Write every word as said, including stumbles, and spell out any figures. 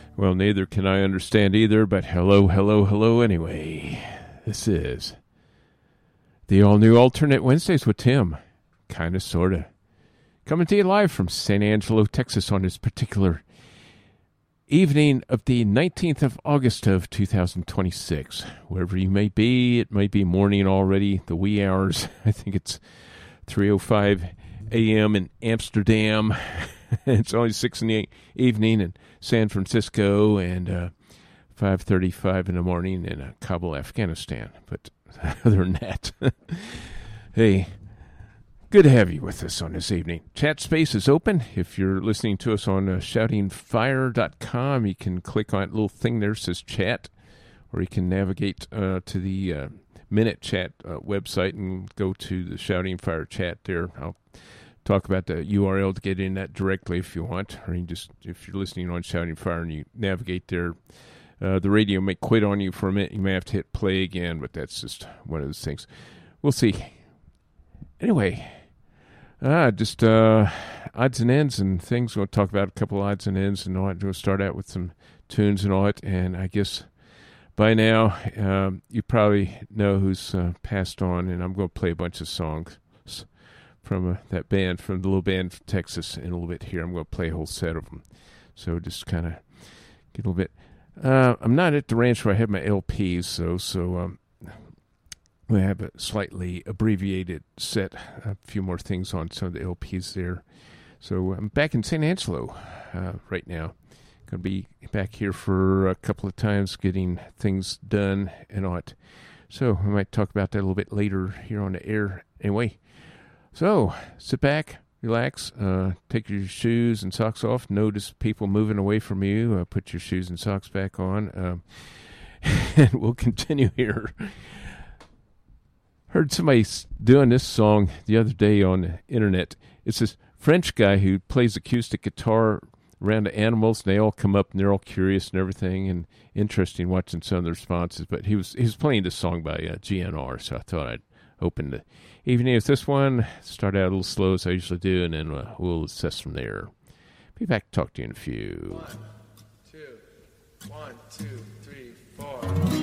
Well, neither can I understand either, but hello, hello, hello anyway. This is the all-new Alternate Wednesdays with Tim. Kind of, sort of. Coming to you live from San Angelo, Texas on this particular evening of the nineteenth of August of two thousand twenty-six. Wherever you may be, it might be morning already, the wee hours. I think it's three oh five a.m. in Amsterdam. It's only six in the evening in San Francisco and uh, five thirty-five in the morning in uh, Kabul, Afghanistan. But other than that, hey, good to have you with us on this evening. Chat space is open. If you're listening to us on uh, shouting fire dot com, you can click on that little thing there that says chat, or you can navigate uh, to the uh, Minute Chat uh, website and go to the Shouting Fire chat there. I'll talk about the U R L to get in that directly if you want, or you just, if you're listening on Shouting Fire and you navigate there, uh, the radio may quit on you for a minute. You may have to hit play again, but that's just one of those things. We'll see. Anyway, ah, just uh, odds and ends and things. We'll talk about a couple odds and ends and all that. We'll start out with some tunes and all that, and I guess by now um, you probably know who's uh, passed on, and I'm going to play a bunch of songs from uh, that band, from the little band from Texas in a little bit here. I'm going to play a whole set of them. So just kind of get a little bit. Uh, I'm not at the ranch where I have my L Ps, so, so um, we have a slightly abbreviated set, a few more things on some of the L Ps there. So I'm back in San Angelo uh, right now. Going to be back here for a couple of times getting things done and all that. So I might talk about that a little bit later here on the air. Anyway, so sit back, relax, uh, take your shoes and socks off. Notice people moving away from you. Uh, put your shoes and socks back on. Um, and we'll continue here. Heard somebody doing this song the other day on the internet. It's this French guy who plays acoustic guitar around the animals, and they all come up and they're all curious and everything, and interesting watching some of the responses. But he was he was playing this song by uh, G N R, so I thought I'd open the evening with this one. Start out a little slow as I usually do, and then uh, we'll assess from there. Be back to talk to you in a few. One, two, one, two, three, four.